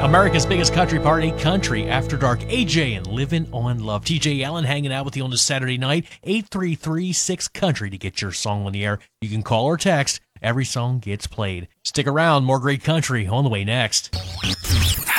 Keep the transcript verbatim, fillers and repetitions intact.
America's biggest country party, Country After Dark. A J and Living on Love. T J Allen hanging out with you on this Saturday night. eight three three six country to get your song on the air. You can call or text. Every song gets played. Stick around. More great country on the way next.